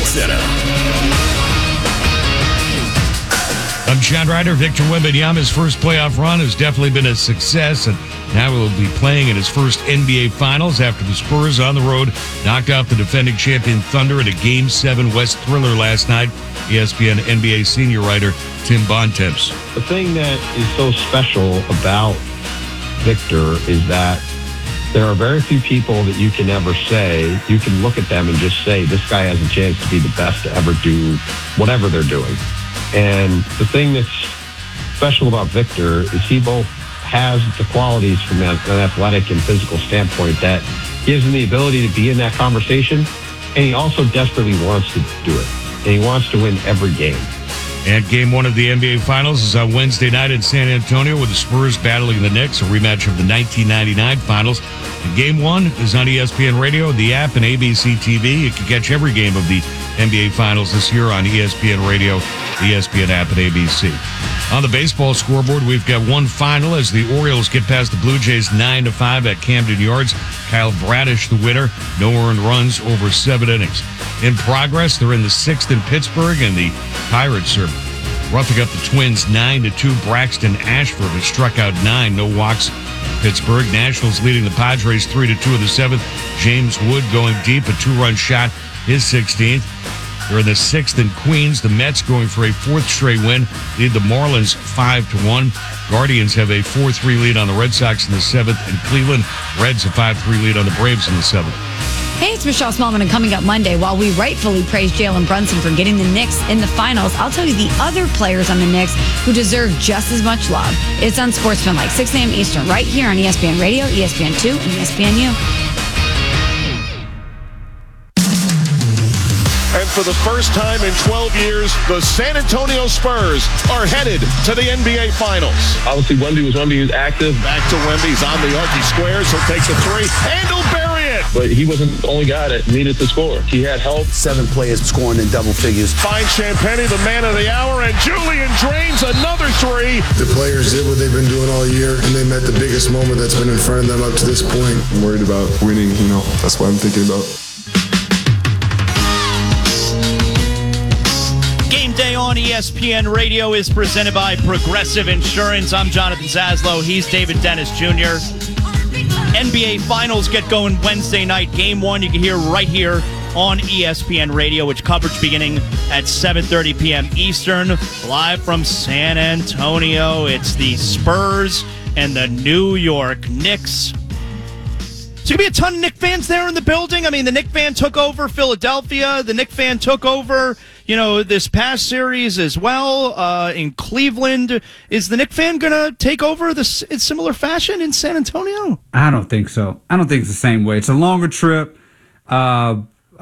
Center. I'm John Ryder. Victor Wembanyama's first playoff run has definitely been a success, and now he will be playing in his first NBA Finals after the Spurs on the road knocked out the defending champion Thunder in a Game 7 West thriller last night. ESPN NBA senior writer Tim Bontemps. The thing that is so special about Victor is that there are very few people that you can ever say, you can look at them and just say, this guy has a chance to be the best to ever do whatever they're doing. And the thing that's special about Victor is he both has the qualities from an athletic and physical standpoint that gives him the ability to be in that conversation, and he also desperately wants to do it. And he wants to win every game. And Game 1 of the NBA Finals is on Wednesday night in San Antonio with the Spurs battling the Knicks, a rematch of the 1999 Finals. And Game 1 is on ESPN Radio, the app, and ABC TV. You can catch every game of the NBA Finals this year on ESPN Radio, the ESPN app, and ABC. On the baseball scoreboard, we've got one final as the Orioles get past the Blue Jays 9-5 at Camden Yards. Kyle Bradish, the winner, no earned runs over 7 innings. In progress, they're in the 6th in Pittsburgh, and the Pirates are roughing up the Twins 9-2. Braxton Ashford has struck out 9, no walks. Pittsburgh. Nationals leading the Padres 3-2 in the 7th. James Wood going deep, a 2-run shot, his 16th. They're in the 6th in Queens. The Mets going for a 4th straight win, lead the Marlins 5-1. Guardians have a 4-3 lead on the Red Sox in the 7th, and Cleveland Reds a 5-3 lead on the Braves in the 7th. Hey, it's Michelle Smallman, and coming up Monday, while we rightfully praise Jalen Brunson for getting the Knicks in the finals, I'll tell you the other players on the Knicks who deserve just as much love. It's on Sportsmanlike, 6 a.m. Eastern, right here on ESPN Radio, ESPN2, and ESPNU. And for the first time in 12 years, the San Antonio Spurs are headed to the NBA Finals. Obviously, Wemby was active. Back to Wemby. He's on the arc. He squares. He'll take the three. And he'll bury it. But he wasn't the only guy that needed to score. He had help. 7 players scoring in double figures. Finds Champagnie, the man of the hour, and Julian drains another 3. The players did what they've been doing all year, and they met the biggest moment that's been in front of them up to this point. I'm worried about winning, that's what I'm thinking about. Game Day on ESPN Radio is presented by Progressive Insurance. I'm Jonathan Zaslow. He's David Dennis Jr. NBA Finals get going Wednesday night. Game 1 you can hear right here on ESPN Radio, which coverage beginning at 7:30 p.m. Eastern. Live from San Antonio, it's the Spurs and the New York Knicks. There's going to be a ton of Knick fans there in the building. I mean, the Knick fan took over Philadelphia. The Knick fan took over, this past series as well in Cleveland. Is the Knick fan going to take over this in similar fashion in San Antonio? I don't think so. I don't think it's the same way. It's a longer trip. I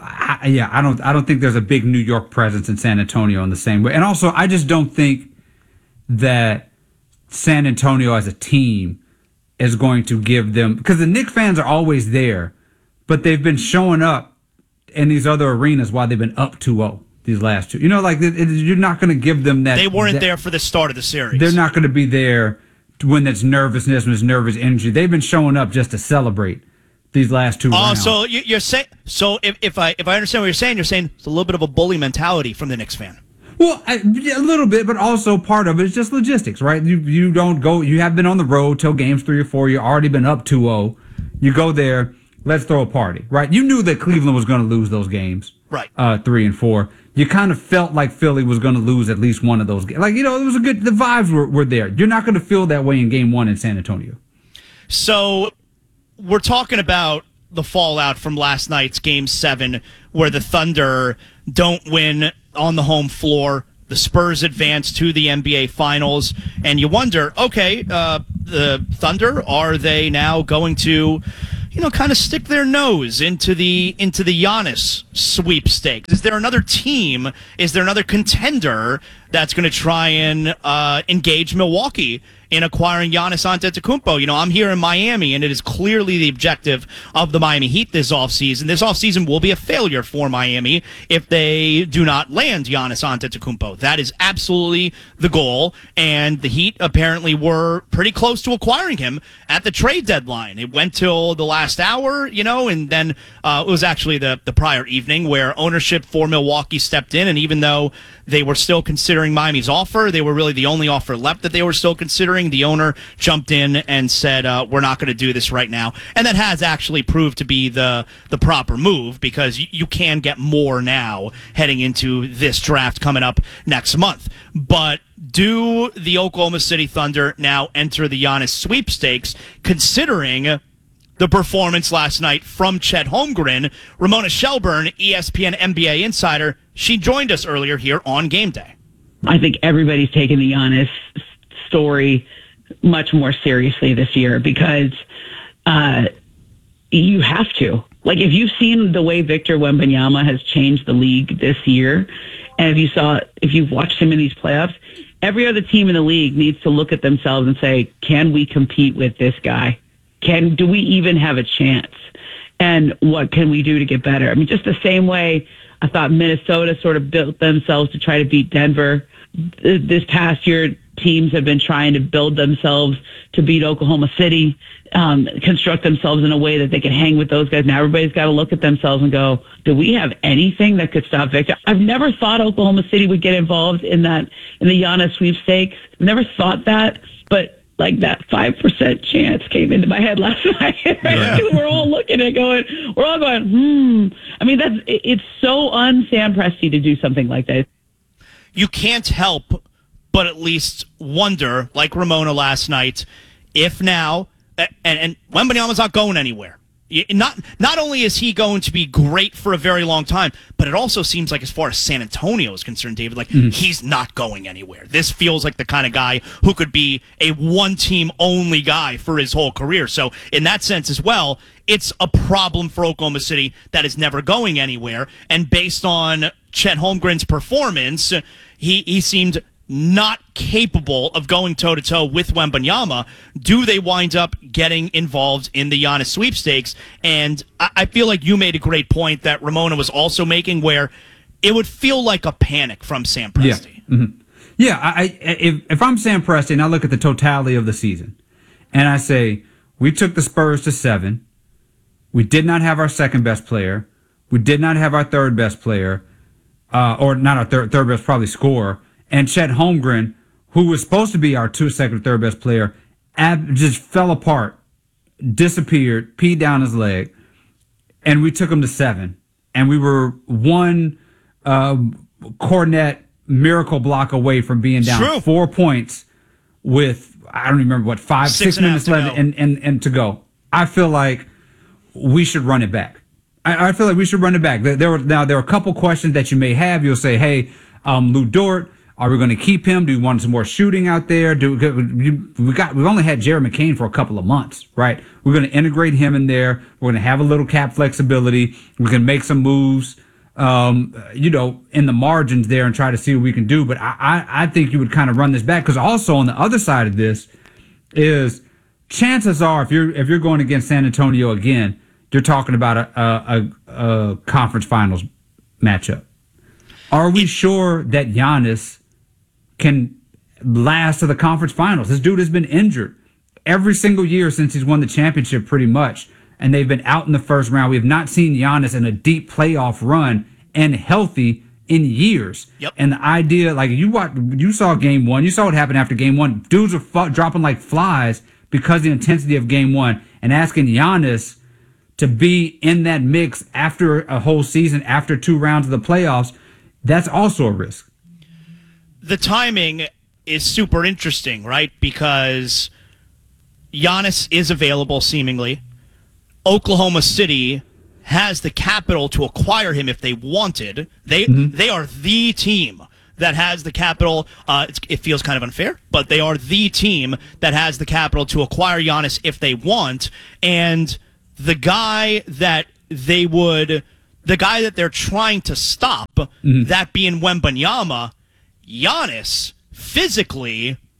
don't think there's a big New York presence in San Antonio in the same way. And also, I just don't think that San Antonio as a team is going to give them, because the Knicks fans are always there, but they've been showing up in these other arenas while they've been up 2-0 these last two. You're not going to give them that. They weren't there for the start of the series. They're not going to be there when there's nervousness, when there's nervous energy. They've been showing up just to celebrate these last 2 rounds. So you're saying, if I understand what you're saying it's a little bit of a bully mentality from the Knicks fan. Well, a little bit, but also part of it is just logistics, right? You don't go, you have been on the road till games 3 or 4, you've already been up 2-0. You go there, let's throw a party, right? You knew that Cleveland was going to lose those games, right? 3 and 4. You kind of felt like Philly was going to lose at least one of those games. It was a good, the vibes were there. You're not going to feel that way in game 1 in San Antonio. So we're talking about the fallout from last night's game 7, where the Thunder don't win on the home floor. The Spurs advance to the NBA Finals, and you wonder, okay, the Thunder, are they now going to, kind of stick their nose into the Giannis sweepstakes? Is there another team? Is there another contender that's going to try and engage Milwaukee in acquiring Giannis Antetokounmpo. You know, I'm here in Miami, and it is clearly the objective of the Miami Heat this offseason. This offseason will be a failure for Miami if they do not land Giannis Antetokounmpo. That is absolutely the goal, and the Heat apparently were pretty close to acquiring him at the trade deadline. It went till the last hour, you know, and then it was actually the prior evening where ownership for Milwaukee stepped in, and even though they were still considering Miami's offer, they were really the only offer left that they were still considering. The owner jumped in and said, we're not going to do this right now. And that has actually proved to be the proper move, because you can get more now heading into this draft coming up next month. But do the Oklahoma City Thunder now enter the Giannis sweepstakes, considering the performance last night from Chet Holmgren? Ramona Shelburne, ESPN NBA insider, she joined us earlier here on Game Day. I think everybody's taking the Giannis story much more seriously this year, because you have to. Like, if you've seen the way Victor Wembanyama has changed the league this year, and if you've watched him in these playoffs, every other team in the league needs to look at themselves and say, can we compete with this guy? Do we even have a chance? And what can we do to get better? I mean, just the same way I thought Minnesota sort of built themselves to try to beat Denver. This past year, teams have been trying to build themselves to beat Oklahoma City, construct themselves in a way that they can hang with those guys. Now everybody's got to look at themselves and go, do we have anything that could stop Victor? I've never thought Oklahoma City would get involved in the Giannis sweepstakes. I've never thought that, but like that 5% chance came into my head last night. Yeah. We're all looking at it we're all going, I mean, it's so un-Sam Presti to do something like that. You can't help but at least wonder, like Ramona last night, if now, and Wembanyama's not going anywhere. Not only is he going to be great for a very long time, but it also seems like, as far as San Antonio is concerned, David, like he's not going anywhere. This feels like the kind of guy who could be a one-team only guy for his whole career. So in that sense as well, it's a problem for Oklahoma City that is never going anywhere. And based on Chet Holmgren's performance, he seemed not capable of going toe-to-toe with Wembanyama. Do they wind up getting involved in the Giannis sweepstakes? And I feel like you made a great point that Ramona was also making, where it would feel like a panic from Sam Presti. Yeah, yeah. If I'm Sam Presti and I look at the totality of the season, and I say, we took the Spurs to 7, we did not have our second best player, we did not have our third best player, or not our third best probably scorer, and Chet Holmgren, who was supposed to be our second or third best player, just fell apart, disappeared, peed down his leg, and we took him to 7. And we were one Cornet miracle block away from being down 4 points with, I don't remember what, 6 minutes left and to go. I feel like we should run it back. I feel like we should run it back. There are a couple questions that you may have. You'll say, hey, Lou Dort, are we going to keep him? Do we want some more shooting out there? We've only had Jared McCain for a couple of months, right? We're going to integrate him in there. We're going to have a little cap flexibility. We can make some moves, in the margins there and try to see what we can do. But I think you would kind of run this back, because also on the other side of this is, chances are, if you're going against San Antonio again, you're talking about a conference finals matchup. Are we sure that Giannis can last to the conference finals? This dude has been injured every single year since he's won the championship, pretty much, and they've been out in the first round. We have not seen Giannis in a deep playoff run and healthy in years. Yep. And the idea, like, you saw game 1, you saw what happened after game 1. Dudes were dropping like flies because of the intensity of game 1, and asking Giannis to be in that mix after a whole season, after 2 rounds of the playoffs, that's also a risk. The timing is super interesting, right? Because Giannis is available, seemingly. Oklahoma City has the capital to acquire him if they wanted. They are the team that has the capital. It feels kind of unfair, but they are the team that has the capital to acquire Giannis if they want. And the guy that they're trying to stop, that being Wembanyama, Giannis physically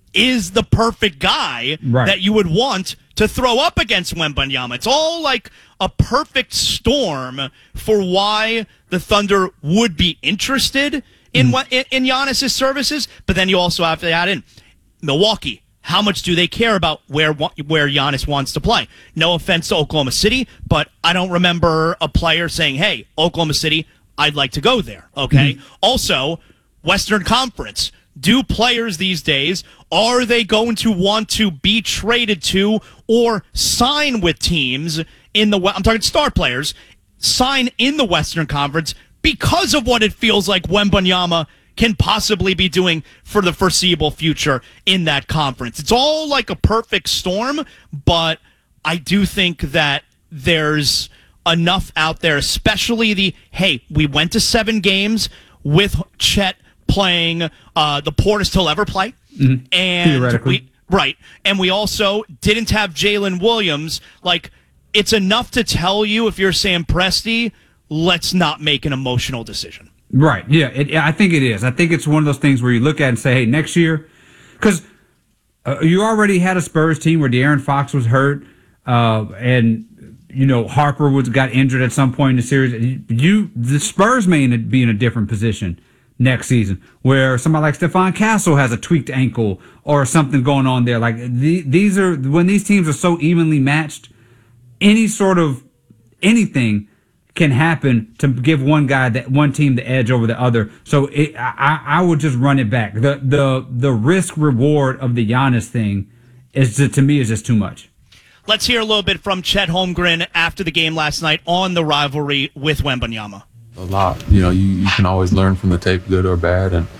is the perfect guy that you would want to throw up against Wembanyama. It's all like a perfect storm for why the Thunder would be interested in Giannis's services. But then you also have to add in Milwaukee. How much do they care about where Giannis wants to play? No offense to Oklahoma City, but I don't remember a player saying, hey, Oklahoma City, I'd like to go there. Okay. Also, Western Conference. Do players these days, are they going to want to be traded to or sign with teams in the I'm talking star players, sign in the Western Conference because of what it feels like Wembanyama can possibly be doing for the foreseeable future in that conference. It's all like a perfect storm, but I do think that there's enough out there, especially hey, we went to 7 games with Chet playing the Portis he'll ever play. And theoretically. And we also didn't have Jalen Williams. Like, it's enough to tell you, if you're Sam Presti, let's not make an emotional decision. Right. Yeah, I think it is. I think it's one of those things where you look at it and say, hey, next year, because you already had a Spurs team where De'Aaron Fox was hurt, and Harper got injured at some point in the series. The Spurs may be in a different position next season, where somebody like Stephon Castle has a tweaked ankle or something going on there. Like these are when these teams are so evenly matched, any sort of anything can happen to give one team the edge over the other. So I would just run it back. The risk reward of the Giannis thing to me is just too much. Let's hear a little bit from Chet Holmgren after the game last night on the rivalry with Wembanyama. A lot. You can always learn from the tape, good or bad, and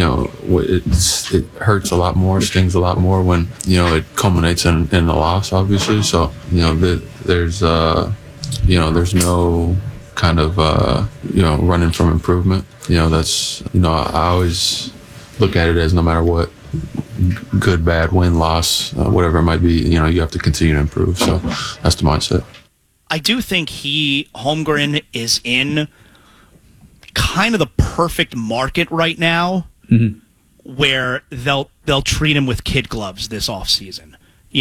it hurts a lot more, stings a lot more when it culminates in the loss, obviously. So there's no kind of running from improvement. That's I always look at it as no matter what, good, bad, win, loss, whatever it might be, you have to continue to improve. So that's the mindset. I do think Holmgren is in kind of the perfect market right now, where they'll treat him with kid gloves this offseason.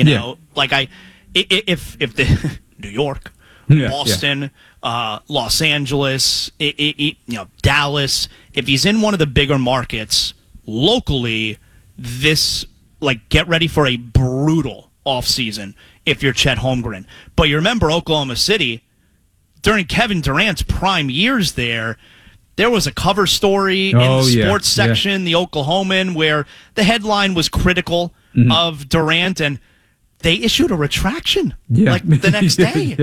If the New York, Boston, Los Angeles, Dallas, if he's in one of the bigger markets locally, get ready for a brutal offseason if you're Chet Holmgren. But you remember Oklahoma City, during Kevin Durant's prime years there was a cover story in the sports section, the Oklahoman, where the headline was critical of Durant, and they issued a retraction the next day.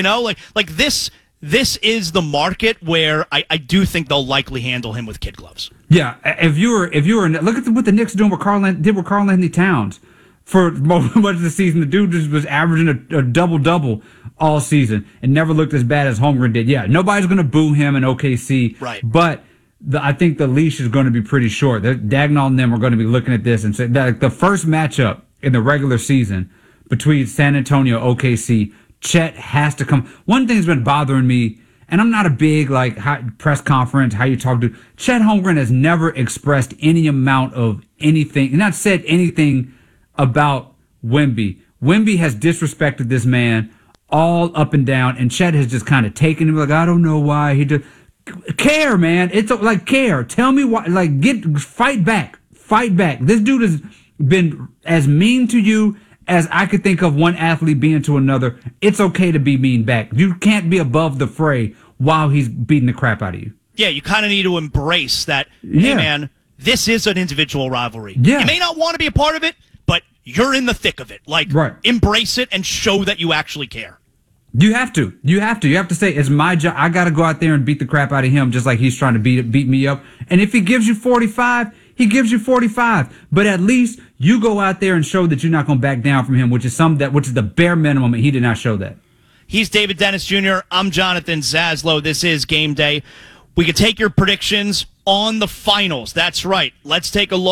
This is the market where I do think they'll likely handle him with kid gloves. Yeah, if you were look at what the Knicks are doing with Karl Anthony Towns for much of the season. The dude just was averaging a double-double all season and never looked as bad as Holmgren did. Yeah, nobody's going to boo him in OKC. Right. But I think the leash is going to be pretty short. Dagnall and them are going to be looking at this and say that the first matchup in the regular season between San Antonio and OKC, Chet has to come. One thing's been bothering me, and I'm not a big press conference, how you talk to. Chet Holmgren has never expressed any amount of anything, not said anything about Wemby. Wemby has disrespected this man all up and down, and Chet has just kind of taken him I don't know why he did. Care, man. It's care. Tell me why. Fight back. Fight back. This dude has been as mean to you as I could think of one athlete being to another. It's okay to be mean back. You can't be above the fray while he's beating the crap out of you. Yeah, you kind of need to embrace that, hey, man, this is an individual rivalry. Yeah. You may not want to be a part of it, but you're in the thick of it. Embrace it and show that you actually care. You have to. You have to say, it's my job. I got to go out there and beat the crap out of him just like he's trying to beat me up. And if he gives you 45, he gives you 45. But at least you go out there and show that you're not going to back down from him, which is the bare minimum, and he did not show that. He's David Dennis Jr. I'm Jonathan Zaslow. This is Game Day. We can take your predictions on the finals. That's right. Let's take a look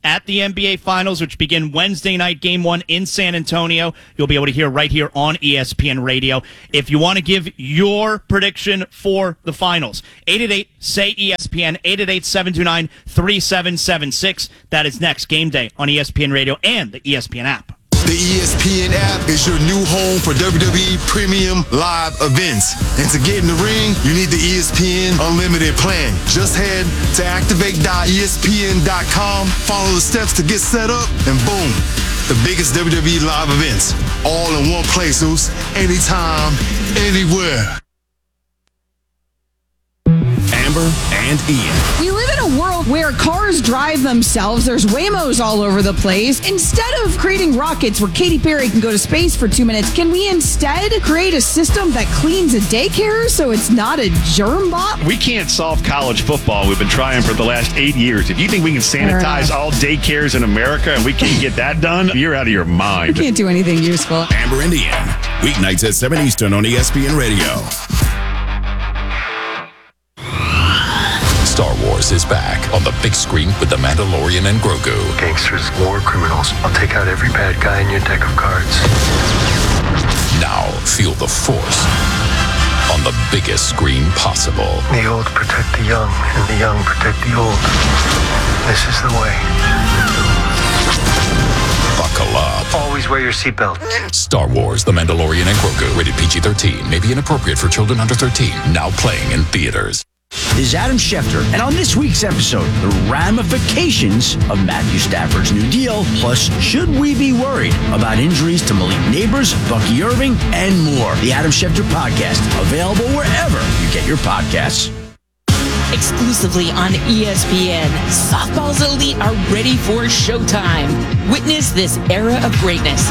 at the NBA Finals, which begin Wednesday night, Game 1 in San Antonio. You'll be able to hear right here on ESPN Radio. If you want to give your prediction for the Finals, 888-SAY-ESPN, 888-729-3776. That is next, Game Day on ESPN Radio and the ESPN app. The ESPN app is your new home for WWE Premium Live events. And to get in the ring, you need the ESPN Unlimited plan. Just head to activate.espn.com, follow the steps to get set up, and boom, the biggest WWE live events. All in one place, Zeus. Anytime, anywhere. Amber and Ian. We live in a world where cars drive themselves. There's Waymos all over the place. Instead of creating rockets where Katy Perry can go to space for 2 minutes, can we instead create a system that cleans a daycare so it's not a germ bot? We can't solve college football. We've been trying for the last 8 years. If you think we can sanitize all daycares in America and we can't get that done, you're out of your mind. We can't do anything useful. Amber and Ian. Weeknights at 7 Eastern on ESPN Radio. Star Wars is back on the big screen with The Mandalorian and Grogu. Gangsters, war criminals. I'll take out every bad guy in your deck of cards. Now feel the Force on the biggest screen possible. The old protect the young, and the young protect the old. This is the way. Buckle up. Always wear your seatbelt. Star Wars, The Mandalorian and Grogu. Rated PG-13. May be inappropriate for children under 13. Now playing in theaters. This is Adam Schefter, and on this week's episode, the ramifications of Matthew Stafford's new deal, plus should we be worried about injuries to Malik Neighbors, Bucky Irving, and more. The Adam Schefter Podcast, available wherever you get your podcasts. Exclusively on ESPN, softball's elite are ready for showtime. Witness this era of greatness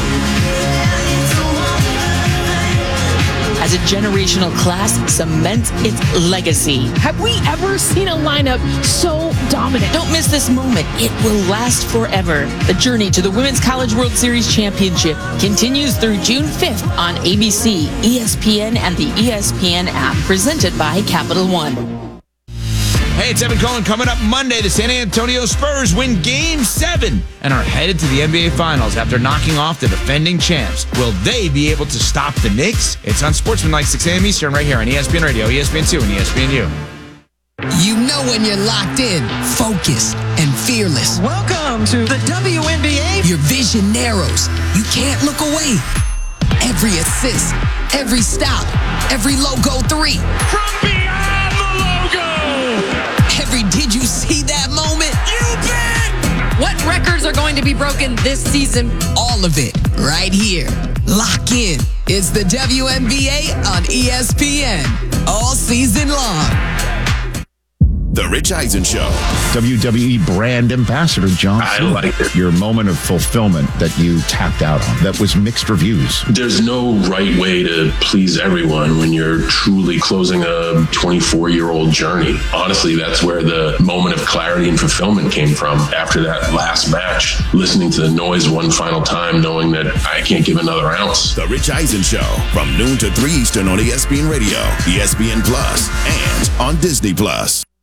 as a generational class cements its legacy. Have we ever seen a lineup so dominant? Don't miss this moment. It will last forever. The journey to the Women's College World Series Championship continues through June 5th on ABC, ESPN, and the ESPN app, presented by Capital One. Hey, it's Evan Cohen. Coming up Monday, the San Antonio Spurs win Game 7 and are headed to the NBA Finals after knocking off the defending champs. Will they be able to stop the Knicks? It's on Sportsmanlike 6 a.m. Eastern right here on ESPN Radio, ESPN2, and ESPNU. You know when you're locked in, focused, and fearless. Welcome to the WNBA. Your vision narrows. You can't look away. Every assist, every stop, every logo 3. From beyond the logo. Every did you see that moment? You bet! What records are going to be broken this season? All of it, right here. Lock in. It's the WNBA on ESPN. All season long. The Rich Eisen Show. WWE brand ambassador John Cena. I like it. Your moment of fulfillment that you tapped out on that was mixed reviews. There's no right way to please everyone when you're truly closing a 24-year-old journey. Honestly, that's where the moment of clarity and fulfillment came from after that last match. Listening to the noise one final time, knowing that I can't give another ounce. The Rich Eisen Show from noon to 3 Eastern on ESPN Radio, ESPN Plus, and on Disney Plus.